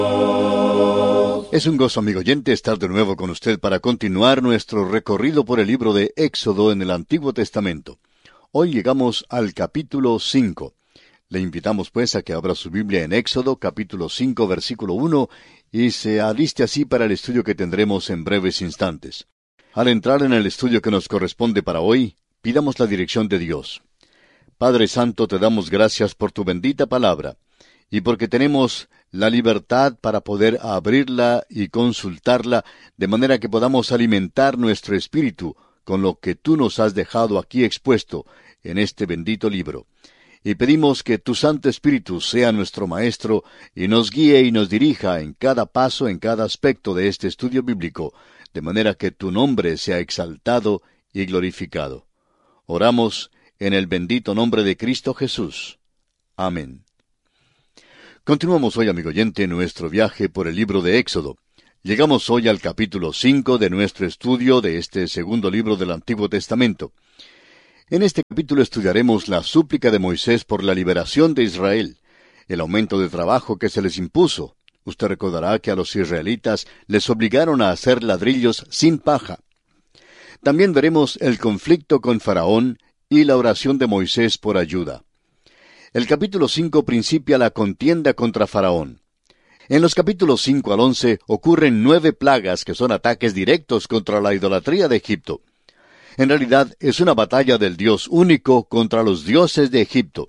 Es un gozo, amigo oyente, estar de nuevo con usted para continuar nuestro recorrido por el libro de Éxodo en el Antiguo Testamento. Hoy llegamos al capítulo 5. Le invitamos pues a que abra su Biblia en Éxodo, capítulo 5, versículo 1, y se aliste así para el estudio que tendremos en breves instantes. Al entrar en el estudio que nos corresponde para hoy, pidamos la dirección de Dios. Padre Santo, te damos gracias por tu bendita palabra, y porque tenemos la libertad para poder abrirla y consultarla, de manera que podamos alimentar nuestro espíritu con lo que tú nos has dejado aquí expuesto en este bendito libro. Y pedimos que tu Santo Espíritu sea nuestro Maestro y nos guíe y nos dirija en cada paso, en cada aspecto de este estudio bíblico, de manera que tu nombre sea exaltado y glorificado. Oramos en el bendito nombre de Cristo Jesús. Amén. Continuamos hoy, amigo oyente, nuestro viaje por el libro de Éxodo. Llegamos hoy al capítulo 5 de nuestro estudio de este segundo libro del Antiguo Testamento. En este capítulo estudiaremos la súplica de Moisés por la liberación de Israel, el aumento de trabajo que se les impuso. Usted recordará que a los israelitas les obligaron a hacer ladrillos sin paja. También veremos el conflicto con Faraón y la oración de Moisés por ayuda. El capítulo 5 principia la contienda contra Faraón. En los capítulos 5 al 11 ocurren 9 plagas que son ataques directos contra la idolatría de Egipto. En realidad es una batalla del Dios único contra los dioses de Egipto.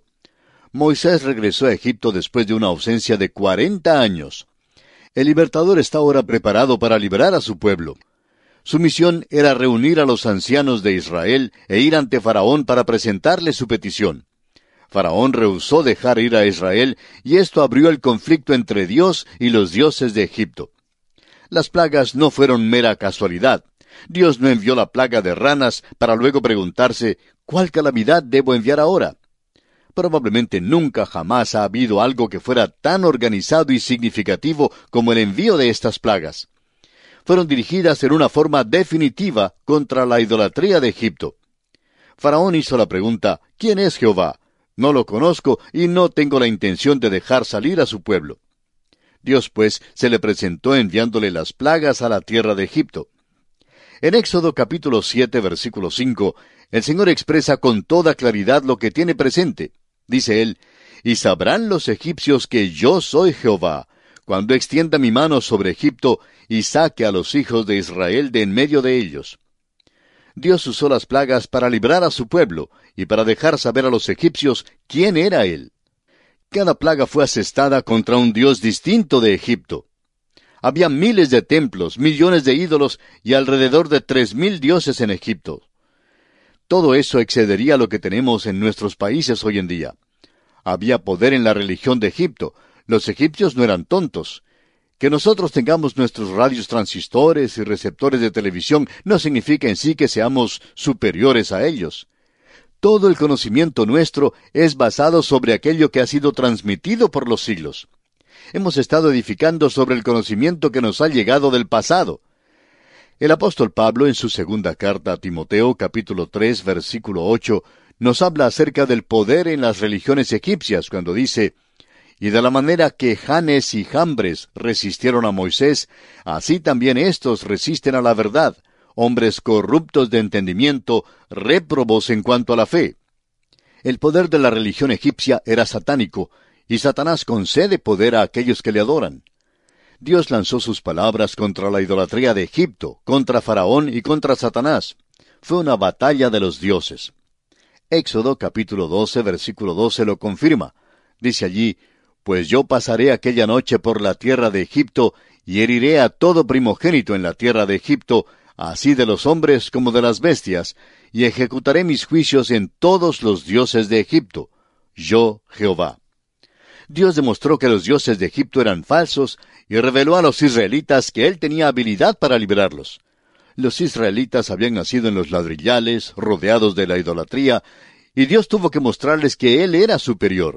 Moisés regresó a Egipto después de una ausencia de 40 años. El libertador está ahora preparado para liberar a su pueblo. Su misión era reunir a los ancianos de Israel e ir ante Faraón para presentarle su petición. Faraón rehusó dejar ir a Israel y esto abrió el conflicto entre Dios y los dioses de Egipto. Las plagas no fueron mera casualidad. Dios no envió la plaga de ranas para luego preguntarse, ¿cuál calamidad debo enviar ahora? Probablemente nunca jamás ha habido algo que fuera tan organizado y significativo como el envío de estas plagas. Fueron dirigidas en una forma definitiva contra la idolatría de Egipto. Faraón hizo la pregunta, ¿quién es Jehová? No lo conozco y no tengo la intención de dejar salir a su pueblo. Dios, pues, se le presentó enviándole las plagas a la tierra de Egipto. En Éxodo capítulo 7, versículo 5, el Señor expresa con toda claridad lo que tiene presente. Dice él, «Y sabrán los egipcios que yo soy Jehová, cuando extienda mi mano sobre Egipto y saque a los hijos de Israel de en medio de ellos». Dios usó las plagas para librar a su pueblo y para dejar saber a los egipcios quién era Él. Cada plaga fue asestada contra un Dios distinto de Egipto. Había miles de templos, millones de ídolos y alrededor de 3,000 dioses en Egipto. Todo eso excedería lo que tenemos en nuestros países hoy en día. Había poder en la religión de Egipto. Los egipcios no eran tontos. Que nosotros tengamos nuestros radios transistores y receptores de televisión no significa en sí que seamos superiores a ellos. Todo el conocimiento nuestro es basado sobre aquello que ha sido transmitido por los siglos. Hemos estado edificando sobre el conocimiento que nos ha llegado del pasado. El apóstol Pablo, en su segunda carta a Timoteo, capítulo 3, versículo 8, nos habla acerca del poder en las religiones egipcias, cuando dice, «Y de la manera que Janes y Jambres resistieron a Moisés, así también éstos resisten a la verdad, hombres corruptos de entendimiento, réprobos en cuanto a la fe». El poder de la religión egipcia era satánico, y Satanás concede poder a aquellos que le adoran. Dios lanzó sus palabras contra la idolatría de Egipto, contra Faraón y contra Satanás. Fue una batalla de los dioses. Éxodo capítulo 12, versículo 12 lo confirma. Dice allí, «Pues yo pasaré aquella noche por la tierra de Egipto, y heriré a todo primogénito en la tierra de Egipto, así de los hombres como de las bestias, y ejecutaré mis juicios en todos los dioses de Egipto. Yo, Jehová». Dios demostró que los dioses de Egipto eran falsos y reveló a los israelitas que Él tenía habilidad para librarlos. Los israelitas habían nacido en los ladrillales, rodeados de la idolatría, y Dios tuvo que mostrarles que Él era superior.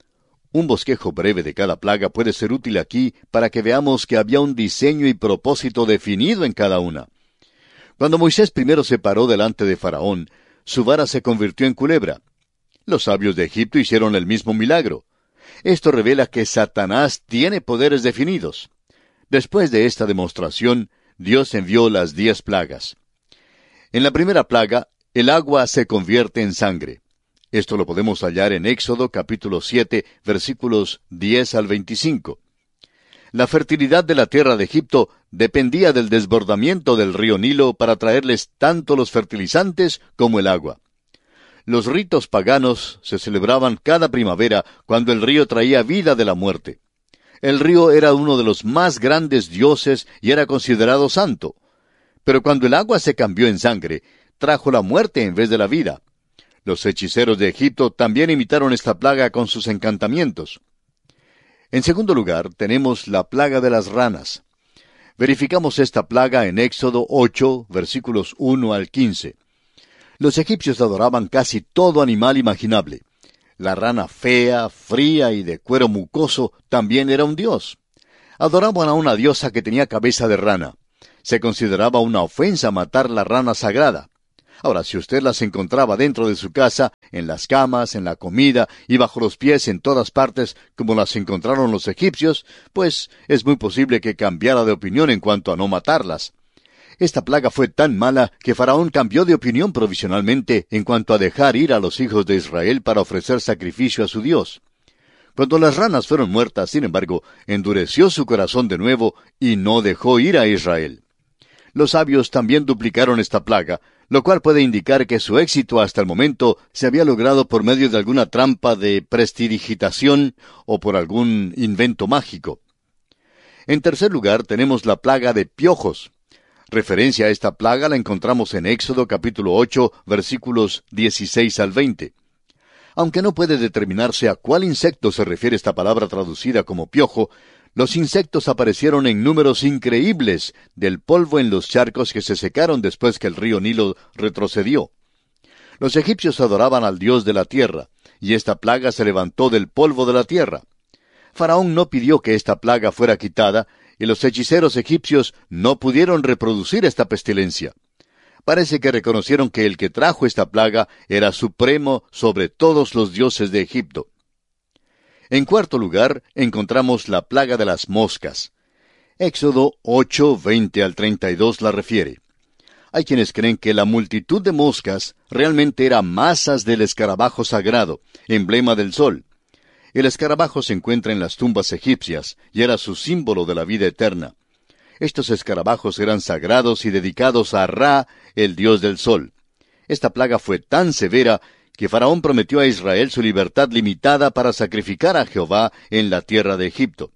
Un bosquejo breve de cada plaga puede ser útil aquí para que veamos que había un diseño y propósito definido en cada una. Cuando Moisés primero se paró delante de Faraón, su vara se convirtió en culebra. Los sabios de Egipto hicieron el mismo milagro. Esto revela que Satanás tiene poderes definidos. Después de esta demostración, Dios envió las 10 plagas. En la primera plaga, el agua se convierte en sangre. Esto lo podemos hallar en Éxodo capítulo 7, versículos 10 al 25. La fertilidad de la tierra de Egipto dependía del desbordamiento del río Nilo para traerles tanto los fertilizantes como el agua. Los ritos paganos se celebraban cada primavera cuando el río traía vida de la muerte. El río era uno de los más grandes dioses y era considerado santo. Pero cuando el agua se cambió en sangre, trajo la muerte en vez de la vida. Los hechiceros de Egipto también imitaron esta plaga con sus encantamientos. En segundo lugar, tenemos la plaga de las ranas. Verificamos esta plaga en Éxodo 8, versículos 1 al 15. Los egipcios adoraban casi todo animal imaginable. La rana fea, fría y de cuero mucoso también era un dios. Adoraban a una diosa que tenía cabeza de rana. Se consideraba una ofensa matar la rana sagrada. Ahora, si usted las encontraba dentro de su casa, en las camas, en la comida y bajo los pies en todas partes, como las encontraron los egipcios, pues es muy posible que cambiara de opinión en cuanto a no matarlas. Esta plaga fue tan mala que Faraón cambió de opinión provisionalmente en cuanto a dejar ir a los hijos de Israel para ofrecer sacrificio a su Dios. Cuando las ranas fueron muertas, sin embargo, endureció su corazón de nuevo y no dejó ir a Israel. Los sabios también duplicaron esta plaga, lo cual puede indicar que su éxito hasta el momento se había logrado por medio de alguna trampa de prestidigitación o por algún invento mágico. En tercer lugar, tenemos la plaga de piojos. Referencia a esta plaga la encontramos en Éxodo capítulo 8, versículos 16 al 20. Aunque no puede determinarse a cuál insecto se refiere esta palabra traducida como piojo, los insectos aparecieron en números increíbles del polvo en los charcos que se secaron después que el río Nilo retrocedió. Los egipcios adoraban al Dios de la tierra, y esta plaga se levantó del polvo de la tierra. Faraón no pidió que esta plaga fuera quitada, y los hechiceros egipcios no pudieron reproducir esta pestilencia. Parece que reconocieron que el que trajo esta plaga era supremo sobre todos los dioses de Egipto. En cuarto lugar, encontramos la plaga de las moscas. Éxodo 8, 20 al 32 la refiere. Hay quienes creen que la multitud de moscas realmente era masas del escarabajo sagrado, emblema del sol. El escarabajo se encuentra en las tumbas egipcias y era su símbolo de la vida eterna. Estos escarabajos eran sagrados y dedicados a Ra, el dios del sol. Esta plaga fue tan severa que Faraón prometió a Israel su libertad limitada para sacrificar a Jehová en la tierra de Egipto.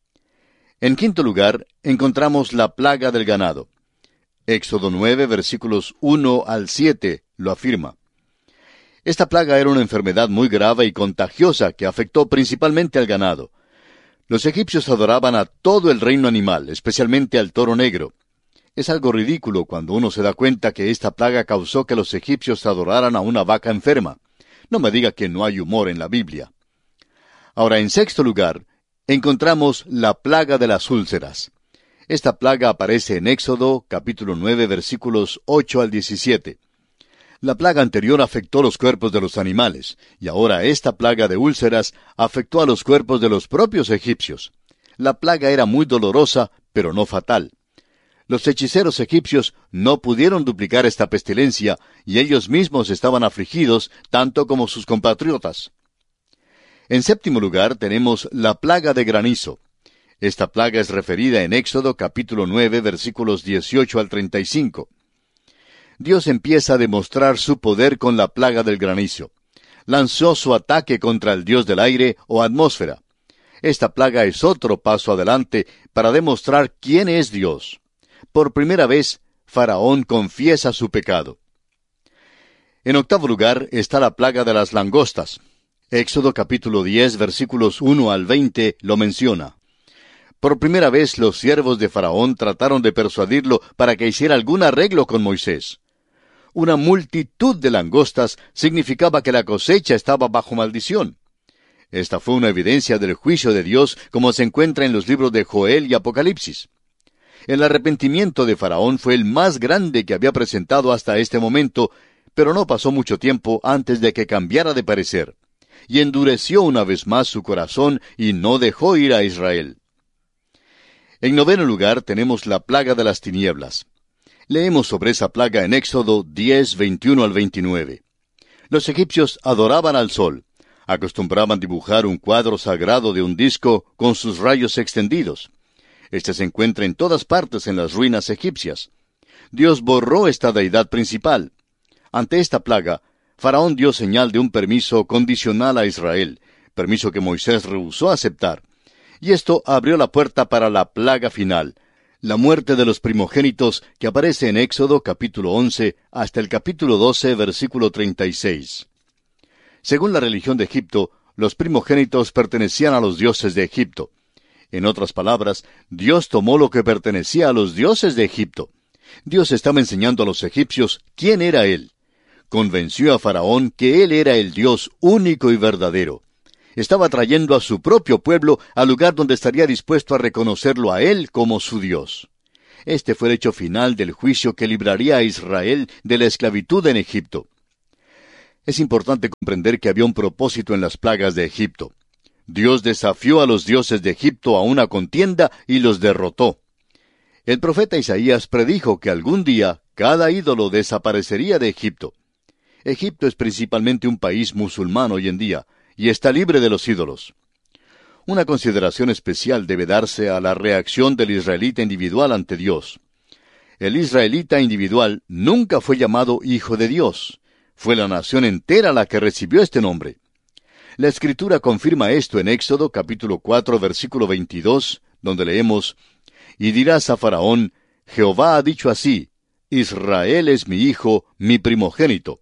En quinto lugar, encontramos la plaga del ganado. Éxodo 9, versículos 1 al 7, lo afirma. Esta plaga era una enfermedad muy grave y contagiosa que afectó principalmente al ganado. Los egipcios adoraban a todo el reino animal, especialmente al toro negro. Es algo ridículo cuando uno se da cuenta que esta plaga causó que los egipcios adoraran a una vaca enferma. No me diga que no hay humor en la Biblia. Ahora, en sexto lugar, encontramos la plaga de las úlceras. Esta plaga aparece en Éxodo, capítulo 9, versículos 8 al 17. La plaga anterior afectó los cuerpos de los animales, y ahora esta plaga de úlceras afectó a los cuerpos de los propios egipcios. La plaga era muy dolorosa, pero no fatal. Los hechiceros egipcios no pudieron duplicar esta pestilencia, y ellos mismos estaban afligidos, tanto como sus compatriotas. En séptimo lugar tenemos la plaga de granizo. Esta plaga es referida en Éxodo capítulo 9, versículos 18 al 35. Dios empieza a demostrar su poder con la plaga del granizo. Lanzó su ataque contra el dios del aire o atmósfera. Esta plaga es otro paso adelante para demostrar quién es Dios. Por primera vez, Faraón confiesa su pecado. En octavo lugar está la plaga de las langostas. Éxodo capítulo 10, versículos 1 al 20 lo menciona. Por primera vez los siervos de Faraón trataron de persuadirlo para que hiciera algún arreglo con Moisés. Una multitud de langostas significaba que la cosecha estaba bajo maldición. Esta fue una evidencia del juicio de Dios como se encuentra en los libros de Joel y Apocalipsis. El arrepentimiento de Faraón fue el más grande que había presentado hasta este momento, pero no pasó mucho tiempo antes de que cambiara de parecer. y endureció una vez más su corazón y no dejó ir a Israel. En noveno lugar tenemos la plaga de las tinieblas. Leemos sobre esa plaga en Éxodo 10, 21 al 29. Los egipcios adoraban al sol. Acostumbraban dibujar un cuadro sagrado de un disco con sus rayos extendidos. Este se encuentra en todas partes en las ruinas egipcias. Dios borró esta deidad principal. Ante esta plaga, Faraón dio señal de un permiso condicional a Israel, permiso que Moisés rehusó aceptar. Y esto abrió la puerta para la plaga final, la muerte de los primogénitos que aparece en Éxodo capítulo 11 hasta el capítulo 12, versículo 36. Según la religión de Egipto, los primogénitos pertenecían a los dioses de Egipto. En otras palabras, Dios tomó lo que pertenecía a los dioses de Egipto. Dios estaba enseñando a los egipcios quién era Él. Convenció a Faraón que Él era el Dios único y verdadero. Estaba trayendo a su propio pueblo al lugar donde estaría dispuesto a reconocerlo a Él como su Dios. Este fue el hecho final del juicio que libraría a Israel de la esclavitud en Egipto. Es importante comprender que había un propósito en las plagas de Egipto. Dios desafió a los dioses de Egipto a una contienda y los derrotó. El profeta Isaías predijo que algún día cada ídolo desaparecería de Egipto. Egipto es principalmente un país musulmán hoy en día, y está libre de los ídolos. Una consideración especial debe darse a la reacción del israelita individual ante Dios. El israelita individual nunca fue llamado hijo de Dios. Fue la nación entera la que recibió este nombre. La Escritura confirma esto en Éxodo capítulo 4, versículo 22, donde leemos: «Y dirás a Faraón, Jehová ha dicho así, Israel es mi hijo, mi primogénito».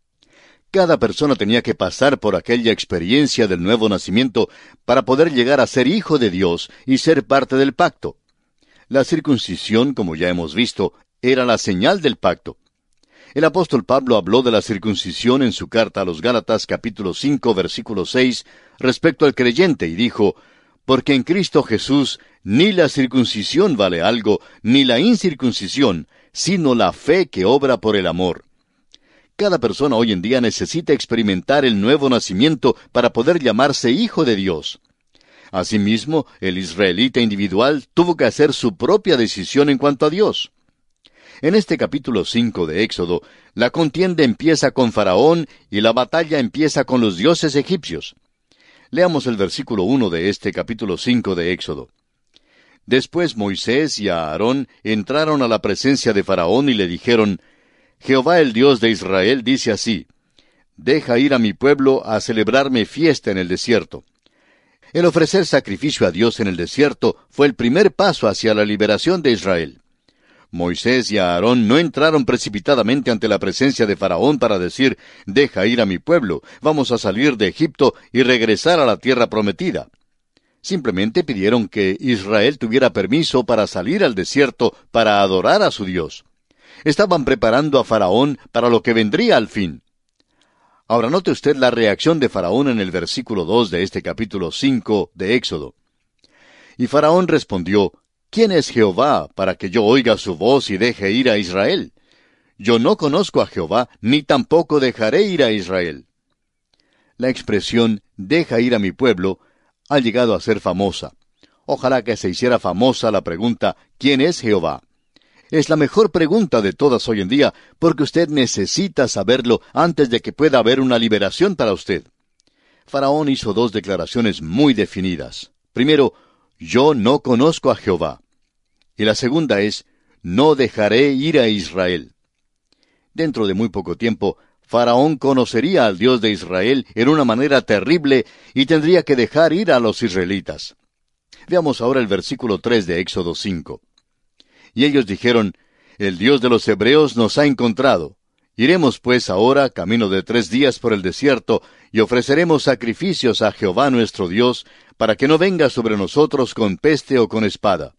Cada persona tenía que pasar por aquella experiencia del nuevo nacimiento para poder llegar a ser hijo de Dios y ser parte del pacto. La circuncisión, como ya hemos visto, era la señal del pacto. El apóstol Pablo habló de la circuncisión en su carta a los Gálatas capítulo 5, versículo 6, respecto al creyente, y dijo: «Porque en Cristo Jesús ni la circuncisión vale algo, ni la incircuncisión, sino la fe que obra por el amor». Cada persona hoy en día necesita experimentar el nuevo nacimiento para poder llamarse hijo de Dios. Asimismo, el israelita individual tuvo que hacer su propia decisión en cuanto a Dios. En este capítulo 5 de Éxodo, la contienda empieza con Faraón y la batalla empieza con los dioses egipcios. Leamos el versículo 1 de este capítulo 5 de Éxodo. Después Moisés y Aarón entraron a la presencia de Faraón y le dijeron: «Jehová el Dios de Israel dice así: Deja ir a mi pueblo a celebrarme fiesta en el desierto». El ofrecer sacrificio a Dios en el desierto fue el primer paso hacia la liberación de Israel. Moisés y Aarón no entraron precipitadamente ante la presencia de Faraón para decir: «Deja ir a mi pueblo, vamos a salir de Egipto y regresar a la tierra prometida». Simplemente pidieron que Israel tuviera permiso para salir al desierto para adorar a su Dios. Estaban preparando a Faraón para lo que vendría al fin. Ahora note usted la reacción de Faraón en el versículo 2 de este capítulo 5 de Éxodo. «Y Faraón respondió: ¿Quién es Jehová para que yo oiga su voz y deje ir a Israel? Yo no conozco a Jehová, ni tampoco dejaré ir a Israel». La expresión «deja ir a mi pueblo» ha llegado a ser famosa. Ojalá que se hiciera famosa la pregunta «¿Quién es Jehová?». Es la mejor pregunta de todas hoy en día, porque usted necesita saberlo antes de que pueda haber una liberación para usted. Faraón hizo dos declaraciones muy definidas. Primero, «Yo no conozco a Jehová». Y la segunda es, «No dejaré ir a Israel». Dentro de muy poco tiempo, Faraón conocería al Dios de Israel en una manera terrible y tendría que dejar ir a los israelitas. Veamos ahora el versículo 3 de Éxodo 5. «Y ellos dijeron: El Dios de los hebreos nos ha encontrado. Iremos pues ahora, camino de 3 días por el desierto, y ofreceremos sacrificios a Jehová nuestro Dios, para que no venga sobre nosotros con peste o con espada».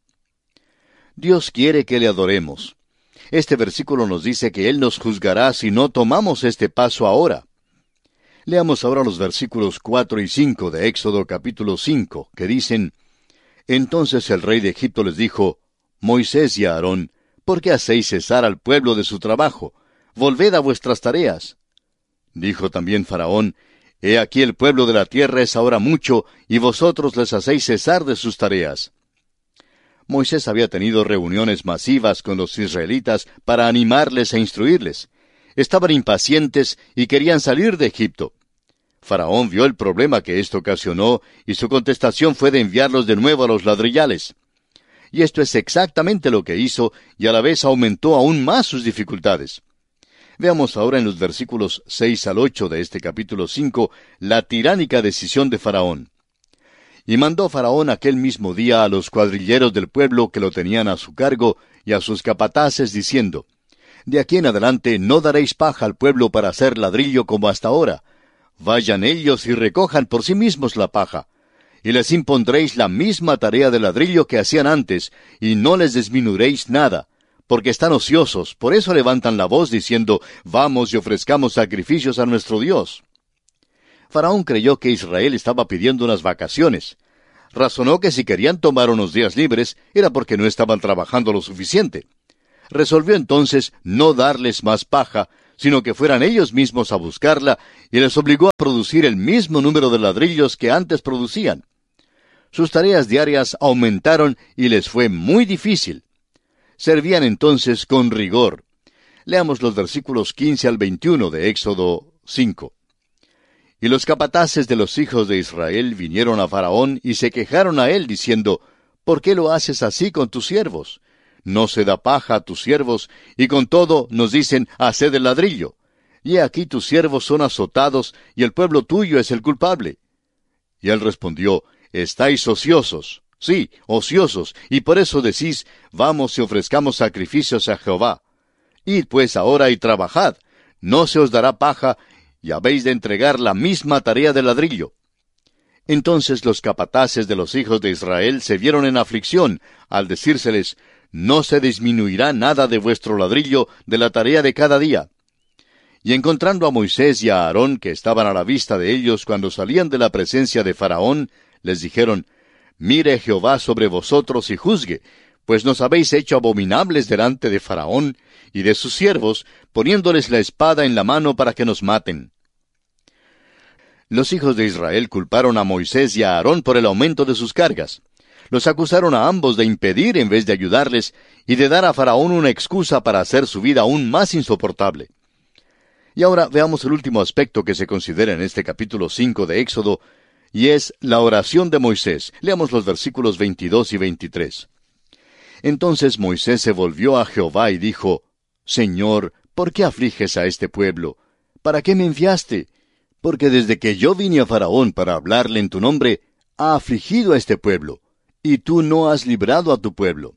Dios quiere que le adoremos. Este versículo nos dice que Él nos juzgará si no tomamos este paso ahora. Leamos ahora los versículos 4 y 5 de Éxodo capítulo 5, que dicen: «Entonces el rey de Egipto les dijo: Moisés y Aarón, ¿por qué hacéis cesar al pueblo de su trabajo? Volved a vuestras tareas». Dijo también Faraón: He aquí el pueblo de la tierra es ahora mucho, y vosotros les hacéis cesar de sus tareas. Moisés había tenido reuniones masivas con los israelitas para animarles e instruirles. Estaban impacientes y querían salir de Egipto. Faraón vio el problema que esto ocasionó, y su contestación fue de enviarlos de nuevo a los ladrillales. Y esto es exactamente lo que hizo, y a la vez aumentó aún más sus dificultades. Veamos ahora en los versículos 6 al 8 de este capítulo 5 la tiránica decisión de Faraón. Y mandó Faraón aquel mismo día a los cuadrilleros del pueblo que lo tenían a su cargo y a sus capataces, diciendo: De aquí en adelante no daréis paja al pueblo para hacer ladrillo como hasta ahora. Vayan ellos y recojan por sí mismos la paja. Y les impondréis la misma tarea de ladrillo que hacían antes, y no les disminuiréis nada, porque están ociosos, por eso levantan la voz diciendo: Vamos y ofrezcamos sacrificios a nuestro Dios. Faraón creyó que Israel estaba pidiendo unas vacaciones. Razonó que si querían tomar unos días libres, era porque no estaban trabajando lo suficiente. Resolvió entonces no darles más paja, sino que fueran ellos mismos a buscarla, y les obligó a producir el mismo número de ladrillos que antes producían. Sus tareas diarias aumentaron y les fue muy difícil. Servían entonces con rigor. Leamos los versículos 15 al 21 de Éxodo 5. Y los capataces de los hijos de Israel vinieron a Faraón y se quejaron a él, diciendo: ¿Por qué lo haces así con tus siervos? No se da paja a tus siervos, y con todo nos dicen: haced el ladrillo. Y aquí tus siervos son azotados, y el pueblo tuyo es el culpable. Y él respondió: Estáis ociosos, sí, ociosos, y por eso decís: Vamos y ofrezcamos sacrificios a Jehová. Id pues ahora y trabajad, no se os dará paja, y habéis de entregar la misma tarea de ladrillo. Entonces los capataces de los hijos de Israel se vieron en aflicción, al decírseles: No se disminuirá nada de vuestro ladrillo de la tarea de cada día. Y encontrando a Moisés y a Aarón, que estaban a la vista de ellos cuando salían de la presencia de Faraón, les dijeron: Mire Jehová sobre vosotros y juzgue, pues nos habéis hecho abominables delante de Faraón y de sus siervos, poniéndoles la espada en la mano para que nos maten. Los hijos de Israel culparon a Moisés y a Aarón por el aumento de sus cargas. Los acusaron a ambos de impedir en vez de ayudarles, y de dar a Faraón una excusa para hacer su vida aún más insoportable. Y ahora veamos el último aspecto que se considera en este capítulo 5 de Éxodo, y es la oración de Moisés. Leamos los versículos 22 y 23. Entonces Moisés se volvió a Jehová y dijo: Señor, ¿por qué afliges a este pueblo? ¿Para qué me enviaste? Porque desde que yo vine a Faraón para hablarle en tu nombre, ha afligido a este pueblo, y tú no has librado a tu pueblo.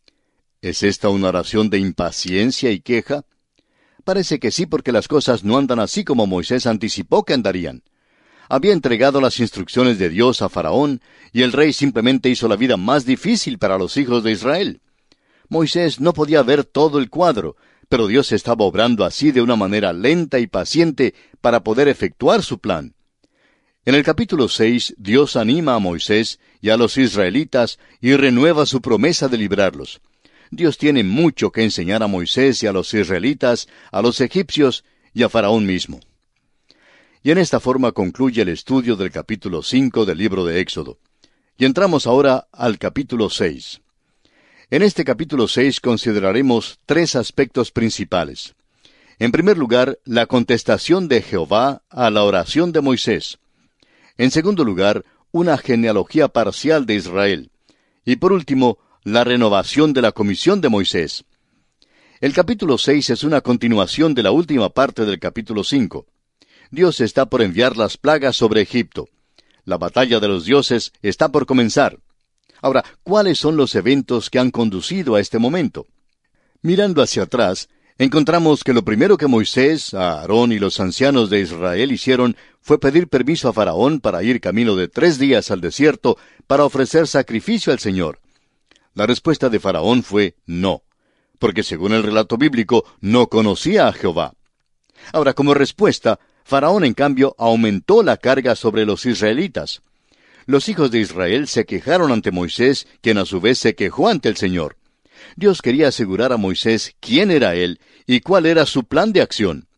¿Es esta una oración de impaciencia y queja? Parece que sí, porque las cosas no andan así como Moisés anticipó que andarían. Había entregado las instrucciones de Dios a Faraón, y el rey simplemente hizo la vida más difícil para los hijos de Israel. Moisés no podía ver todo el cuadro, pero Dios estaba obrando así de una manera lenta y paciente para poder efectuar su plan. En el capítulo 6, Dios anima a Moisés y a los israelitas y renueva su promesa de librarlos. Dios tiene mucho que enseñar a Moisés y a los israelitas, a los egipcios y a Faraón mismo. Y en esta forma concluye el estudio del capítulo 5 del libro de Éxodo. Y entramos ahora al capítulo 6. En este capítulo 6 consideraremos tres aspectos principales. En primer lugar, la contestación de Jehová a la oración de Moisés. En segundo lugar, una genealogía parcial de Israel. Y por último, la renovación de la comisión de Moisés. El capítulo 6 es una continuación de la última parte del capítulo 5. Dios está por enviar las plagas sobre Egipto. La batalla de los dioses está por comenzar. Ahora, ¿cuáles son los eventos que han conducido a este momento? Mirando hacia atrás, encontramos que lo primero que Moisés, Aarón y los ancianos de Israel hicieron fue pedir permiso a Faraón para ir camino de 3 días al desierto para ofrecer sacrificio al Señor. La respuesta de Faraón fue no, porque según el relato bíblico no conocía a Jehová. Ahora, como respuesta, Faraón, en cambio, aumentó la carga sobre los israelitas. Los hijos de Israel se quejaron ante Moisés, quien a su vez se quejó ante el Señor. Dios quería asegurar a Moisés quién era él y cuál era su plan de acción.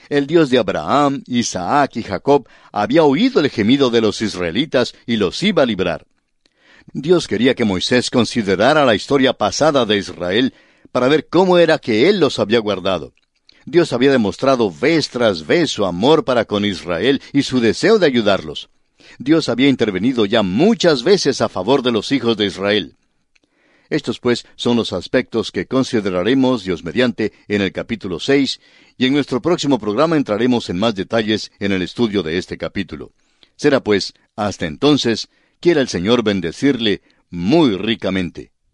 El Dios de Abraham, Isaac y Jacob había oído el gemido de los israelitas y los iba a librar. Dios quería que Moisés considerara la historia pasada de Israel para ver cómo era que él los había guardado. Dios había demostrado vez tras vez su amor para con Israel y su deseo de ayudarlos. Dios había intervenido ya muchas veces a favor de los hijos de Israel. Estos, pues, son los aspectos que consideraremos, Dios mediante, en el capítulo 6, y en nuestro próximo programa entraremos en más detalles en el estudio de este capítulo. Será, pues, hasta entonces, quiera el Señor bendecirle muy ricamente.